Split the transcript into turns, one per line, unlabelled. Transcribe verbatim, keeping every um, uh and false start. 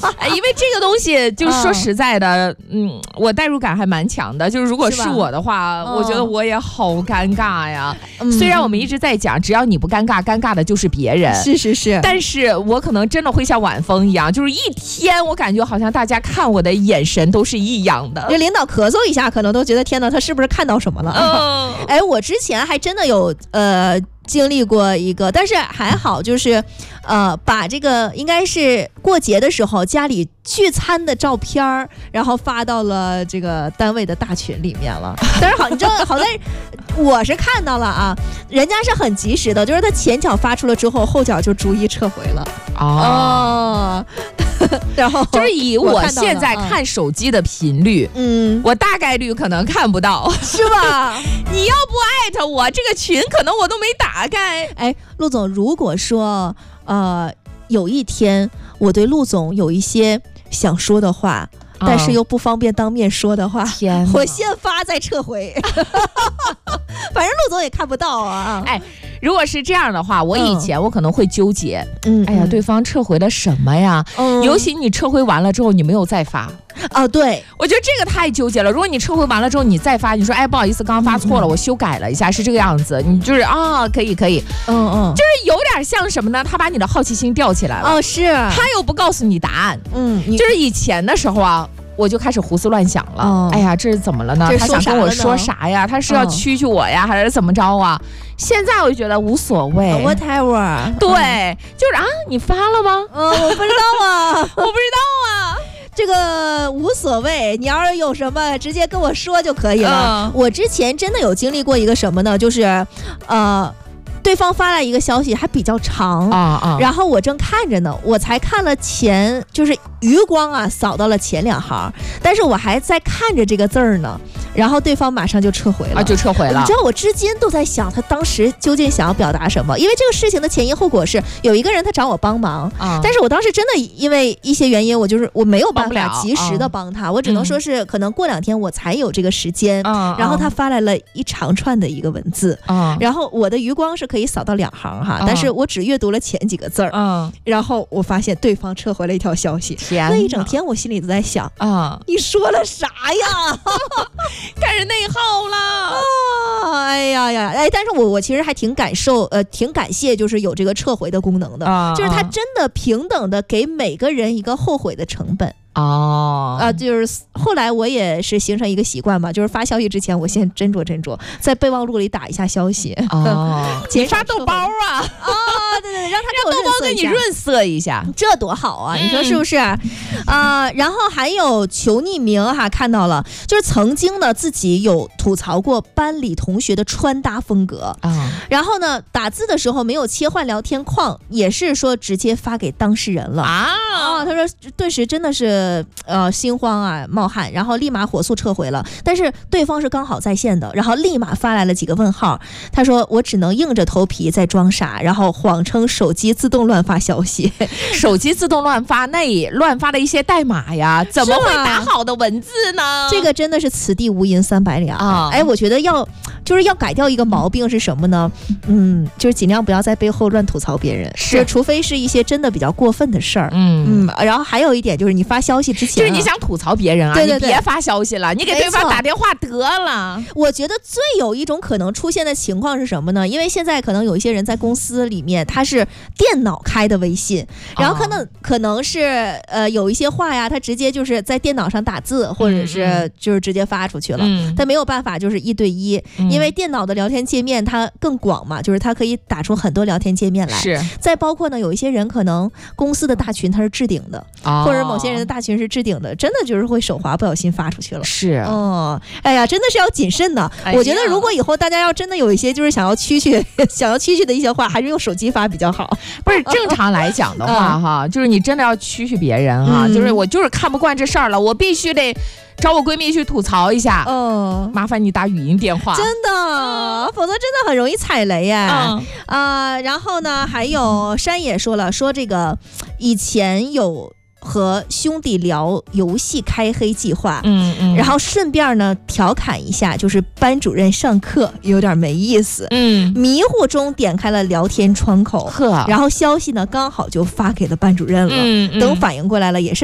哎，因为这个东西，就说实在的，嗯，嗯我代入感还蛮强的。就是如果是我的话，我觉得我也好尴尬呀。嗯、虽然我们一直在讲，只要你不尴尬，尴尬的就是别人。
是是是。
但是我可能真的会像晚风一样，就是一天我感觉好像大家看我的眼神都是异样的。
就领导咳嗽一下，可能都觉得天哪，他是不是看到什么了？嗯、哎，我之前还真的有呃。经历过一个，但是还好，就是呃把这个应该是过节的时候家里聚餐的照片然后发到了这个单位的大群里面了。但是好，你知道好在我是看到了啊，人家是很及时的，就是他前脚发出了之后，后脚就逐一撤回了。哦，然后
就是以我现在看手机的频率，嗯，我大概率可能看不到，
是吧？
你要不艾特我，这个群可能我都没打开。
哎，陆总，如果说呃有一天我对陆总有一些想说的话，但是又不方便当面说的话，
天，
我先发再撤回。反正陆总也看不到啊。
哎，如果是这样的话，我以前我可能会纠结，嗯，哎呀，对方撤回了什么呀？嗯，尤其你撤回完了之后，你没有再发。
哦，对，
我觉得这个太纠结了。如果你撤回完了之后，你再发，你说，哎，不好意思，刚刚发错了，嗯、我修改了一下，是这个样子。你就是啊，可以可以，嗯嗯，就是有点像什么呢？他把你的好奇心吊起来了。
哦，是，
他又不告诉你答案。嗯，就是以前的时候啊。我就开始胡思乱想了，哦、哎呀，这是怎么了呢？他想跟我说啥呀？他是要蛐蛐我呀，嗯、还是怎么着啊？现在我就觉得无所谓
，whatever。
对，嗯、就是啊，你发了吗？
嗯，我不知道啊，
我不知道啊。
这个无所谓，你要是有什么直接跟我说就可以了。嗯、我之前真的有经历过一个什么呢？就是，呃。对方发来一个消息还比较长啊啊，然后我正看着呢，我才看了前，就是余光啊扫到了前两行，但是我还在看着这个字儿呢，然后对方马上就撤回了啊，
就撤回了。
你知道我至今都在想，他当时究竟想要表达什么？因为这个事情的前因后果是，有一个人他找我帮忙，啊、但是我当时真的因为一些原因，我就是我没有办法及时的帮他，我只能说是可能过两天我才有这个时间。嗯、然后他发来了一长串的一个文字，嗯、然后我的余光是可以扫到两行哈，嗯、但是我只阅读了前几个字儿，嗯，然后我发现对方撤回了一条消息，天，那一整天我心里都在想啊，你说了啥呀？
开始内耗了
啊！哎呀呀，哎，但是我我其实还挺感受，呃，挺感谢，就是有这个撤回的功能的，啊、就是它真的平等的给每个人一个后悔的成本。哦，啊，就是后来我也是形成一个习惯嘛，就是发消息之前我先斟酌斟酌，在备忘录里打一下消息。哦，
你发豆包啊？
啊，对对对，让他
让豆包给你润色一下，
这多好啊！你说是不是？啊、呃，然后还有求匿名哈，看到了，就是曾经呢自己有吐槽过班里同学的穿搭风格啊，然后呢打字的时候没有切换聊天框，也是说直接发给当事人了啊。啊，他说顿时真的是。呃，心慌啊，冒汗，然后立马火速撤回了。但是对方是刚好在线的，然后立马发来了几个问号。他说：“我只能硬着头皮在装傻，然后谎称手机自动乱发消息。
手机自动乱发，那也乱发了一些代码呀，怎么会打好的文字呢？
这个真的是此地无银三百两啊！哎，我觉得要就是要改掉一个毛病是什么呢？嗯，就是尽量不要在背后乱吐槽别人，是，除非是一些真的比较过分的事儿。嗯嗯，然后还有一点就是你发消息之前、啊，
就是你想吐槽别人啊，对对对，你别发消息了，你给对方打电话得了。
我觉得最有一种可能出现的情况是什么呢？因为现在可能有一些人在公司里面，他是电脑开的微信，然后可能、哦、可能是呃有一些话呀，他直接就是在电脑上打字，或者是就是直接发出去了，嗯、他没有办法就是一对一、嗯，因为电脑的聊天界面它更广嘛，就是它可以打出很多聊天界面来。是，再包括呢，有一些人可能公司的大群它是置顶的，哦、或者某些人的大群是置顶的，真的就是会手滑不小心发出去了。是，哦，哎呀，真的是要谨慎的。哎、我觉得如果以后大家要真的有一些就是想要蛐蛐想要蛐蛐的一些话，还是用手机发比较好。
不是正常来讲的话哈、嗯，就是你真的要蛐蛐别人哈、嗯，就是我就是看不惯这事儿了，我必须得找我闺蜜去吐槽一下。嗯，麻烦你打语音电话，
真的、嗯，否则真的很容易踩雷呀。啊、嗯呃，然后呢，还有山也说了，说这个以前有和兄弟聊游戏开黑计划，嗯嗯，然后顺便呢调侃一下，就是班主任上课有点没意思，嗯，迷糊中点开了聊天窗口，呵，然后消息呢刚好就发给了班主任了，嗯嗯，等反应过来了也是。